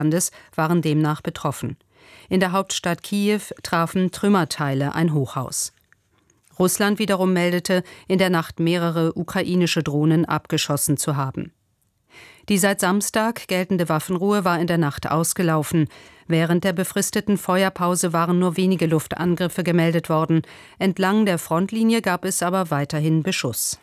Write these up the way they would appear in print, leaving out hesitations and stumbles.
Landes waren demnach betroffen. In der Hauptstadt Kiew trafen Trümmerteile ein Hochhaus. Russland wiederum meldete, in der Nacht mehrere ukrainische Drohnen abgeschossen zu haben. Die seit Samstag geltende Waffenruhe war in der Nacht ausgelaufen. Während der befristeten Feuerpause waren nur wenige Luftangriffe gemeldet worden. Entlang der Frontlinie gab es aber weiterhin Beschuss.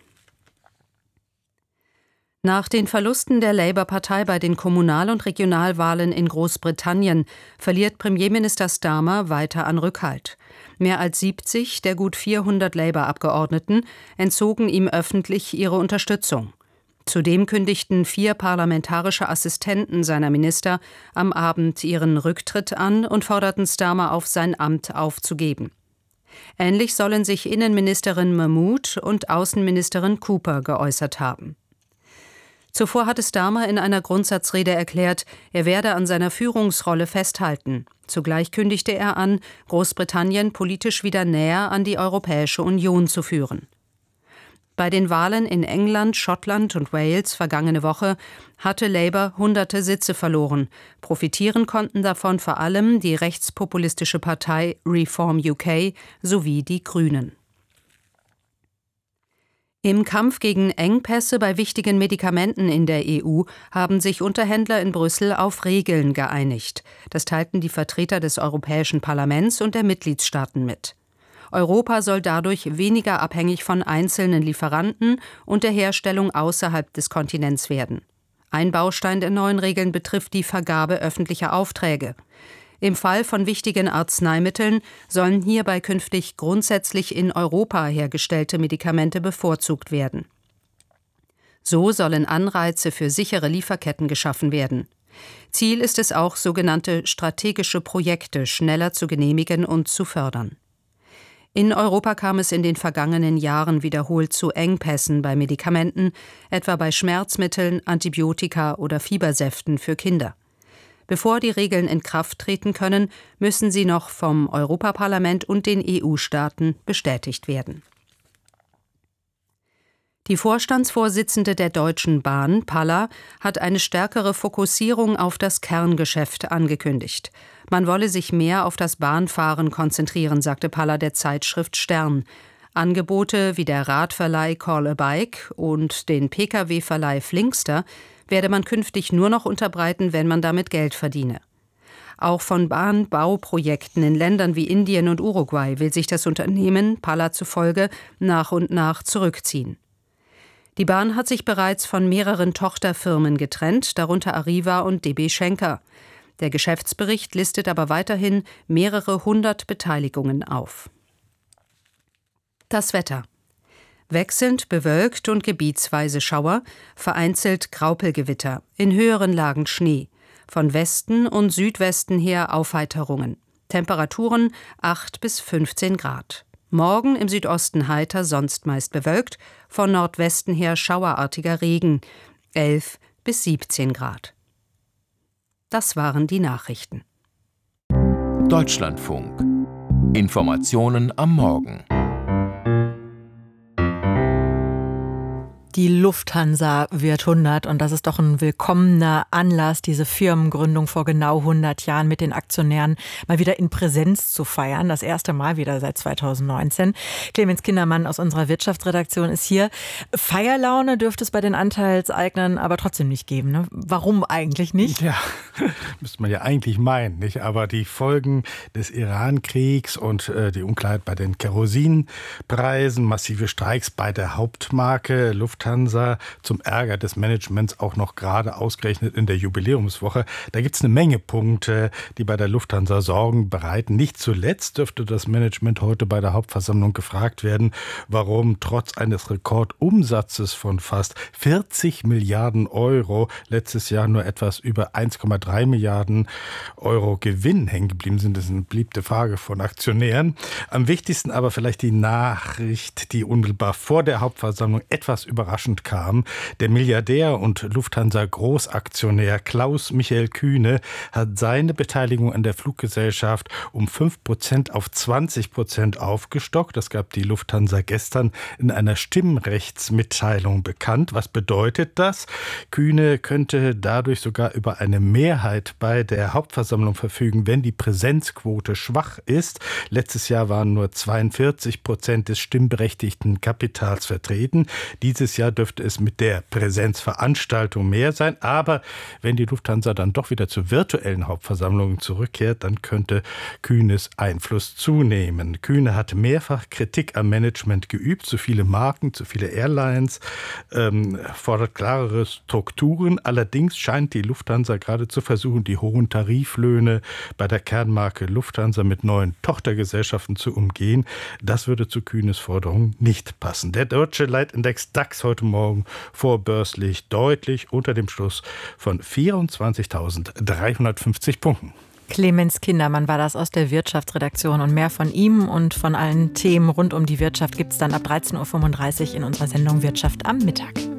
Nach den Verlusten der Labour-Partei bei den Kommunal- und Regionalwahlen in Großbritannien verliert Premierminister Starmer weiter an Rückhalt. Mehr als 70 der gut 400 Labour-Abgeordneten entzogen ihm öffentlich ihre Unterstützung. Zudem kündigten 4 parlamentarische Assistenten seiner Minister am Abend ihren Rücktritt an und forderten Starmer auf, sein Amt aufzugeben. Ähnlich sollen sich Innenministerin Mahmood und Außenministerin Cooper geäußert haben. Zuvor hatte Starmer in einer Grundsatzrede erklärt, er werde an seiner Führungsrolle festhalten. Zugleich kündigte er an, Großbritannien politisch wieder näher an die Europäische Union zu führen. Bei den Wahlen in England, Schottland und Wales vergangene Woche hatte Labour hunderte Sitze verloren. Profitieren konnten davon vor allem die rechtspopulistische Partei Reform UK sowie die Grünen. Im Kampf gegen Engpässe bei wichtigen Medikamenten in der EU haben sich Unterhändler in Brüssel auf Regeln geeinigt. Das teilten die Vertreter des Europäischen Parlaments und der Mitgliedstaaten mit. Europa soll dadurch weniger abhängig von einzelnen Lieferanten und der Herstellung außerhalb des Kontinents werden. Ein Baustein der neuen Regeln betrifft die Vergabe öffentlicher Aufträge. Im Fall von wichtigen Arzneimitteln sollen hierbei künftig grundsätzlich in Europa hergestellte Medikamente bevorzugt werden. So sollen Anreize für sichere Lieferketten geschaffen werden. Ziel ist es auch, sogenannte strategische Projekte schneller zu genehmigen und zu fördern. In Europa kam es in den vergangenen Jahren wiederholt zu Engpässen bei Medikamenten, etwa bei Schmerzmitteln, Antibiotika oder Fiebersäften für Kinder. Bevor die Regeln in Kraft treten können, müssen sie noch vom Europaparlament und den EU-Staaten bestätigt werden. Die Vorstandsvorsitzende der Deutschen Bahn, Palla, hat eine stärkere Fokussierung auf das Kerngeschäft angekündigt. Man wolle sich mehr auf das Bahnfahren konzentrieren, sagte Palla der Zeitschrift Stern. Angebote wie der Radverleih Call a Bike und den Pkw-Verleih Flinkster werde man künftig nur noch unterbreiten, wenn man damit Geld verdiene. Auch von Bahnbauprojekten in Ländern wie Indien und Uruguay will sich das Unternehmen, Palla zufolge, nach und nach zurückziehen. Die Bahn hat sich bereits von mehreren Tochterfirmen getrennt, darunter Arriva und DB Schenker. Der Geschäftsbericht listet aber weiterhin mehrere hundert Beteiligungen auf. Das Wetter. Wechselnd bewölkt und gebietsweise Schauer, vereinzelt Graupelgewitter, in höheren Lagen Schnee. Von Westen und Südwesten her Aufheiterungen. Temperaturen 8 bis 15 Grad. Morgen im Südosten heiter, sonst meist bewölkt, von Nordwesten her schauerartiger Regen, 11 bis 17 Grad. Das waren die Nachrichten. Deutschlandfunk. Informationen am Morgen. Die Lufthansa wird 100 und das ist doch ein willkommener Anlass, diese Firmengründung vor genau 100 Jahren mit den Aktionären mal wieder in Präsenz zu feiern. Das erste Mal wieder seit 2019. Clemens Kindermann aus unserer Wirtschaftsredaktion ist hier. Feierlaune dürfte es bei den Anteilseignern aber trotzdem nicht geben, ne? Warum eigentlich nicht? Ja, müsste man ja eigentlich meinen, nicht? Aber die Folgen des Iran-Kriegs und die Unklarheit bei den Kerosinpreisen, massive Streiks bei der Hauptmarke Lufthansa, zum Ärger des Managements auch noch gerade ausgerechnet in der Jubiläumswoche. Da gibt es eine Menge Punkte, die bei der Lufthansa Sorgen bereiten. Nicht zuletzt dürfte das Management heute bei der Hauptversammlung gefragt werden, warum trotz eines Rekordumsatzes von fast 40 Milliarden Euro letztes Jahr nur etwas über 1,3 Milliarden Euro Gewinn hängen geblieben sind. Das ist eine beliebte Frage von Aktionären. Am wichtigsten aber vielleicht die Nachricht, die unmittelbar vor der Hauptversammlung etwas überrascht überraschend kam. Der Milliardär und Lufthansa-Großaktionär Klaus Michael Kühne hat seine Beteiligung an der Fluggesellschaft um 5% auf 20% aufgestockt. Das gab die Lufthansa gestern in einer Stimmrechtsmitteilung bekannt. Was bedeutet das? Kühne könnte dadurch sogar über eine Mehrheit bei der Hauptversammlung verfügen, wenn die Präsenzquote schwach ist. Letztes Jahr waren nur 42% des stimmberechtigten Kapitals vertreten. Dieses Jahr dürfte es mit der Präsenzveranstaltung mehr sein. Aber wenn die Lufthansa dann doch wieder zu virtuellen Hauptversammlungen zurückkehrt, dann könnte Kühnes Einfluss zunehmen. Kühne hat mehrfach Kritik am Management geübt. Zu viele Marken, zu viele Airlines, fordert klarere Strukturen. Allerdings scheint die Lufthansa gerade zu versuchen, die hohen Tariflöhne bei der Kernmarke Lufthansa mit neuen Tochtergesellschaften zu umgehen. Das würde zu Kühnes Forderungen nicht passen. Der deutsche Leitindex DAX heute Morgen vorbörslich deutlich unter dem Schluss von 24.350 Punkten. Clemens Kindermann war das aus der Wirtschaftsredaktion und mehr von ihm und von allen Themen rund um die Wirtschaft gibt es dann ab 13.35 Uhr in unserer Sendung Wirtschaft am Mittag.